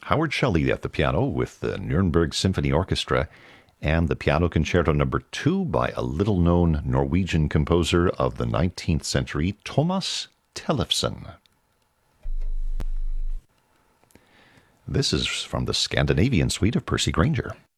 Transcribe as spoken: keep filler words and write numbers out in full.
Howard Shelley at the piano with the Nuremberg Symphony Orchestra, and the Piano Concerto Number two by a little-known Norwegian composer of the nineteenth century, Thomas Tellefsen. This is from the Scandinavian Suite of Percy Grainger.